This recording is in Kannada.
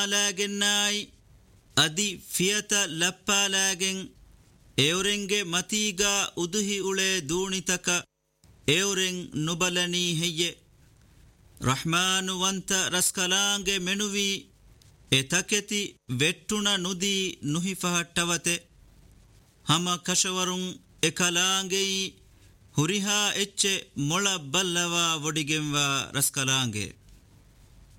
ಲಾಗೆನ್ನಾಯಿ ಅದಿ ಫಿಯತ ಲಪ್ಪಾಲಾಗೆನ್ ಎವರೆಂಗೆ ಮತೀಗ ಉದುಹಿ ಉಳೆ ದೂಣಿತಕ ಎವರೆಂ ನುಬಲನಿ ಹೆಯ್ಯೆ ರಹ್ಮಾನುವಂತ ರಸ್ಕಲಾಂಗೆ ಮೆನುವಿ ಎತಕೆತಿ ವೆಟ್ಟುಣ ನುದಿ ನುಹಿಫಹಟ್ಟವತೆ ಹಮ ಕಶವರುಂ ಎಕಲಾಂಗೆಯಿ ಹುರಿಹಾ ಎಚ್ಚೆ ಮೊಳ ಬಲ್ಲವ ಒಡಿಗೆಂವ ರಸ್ಕಲಾಂಗೆ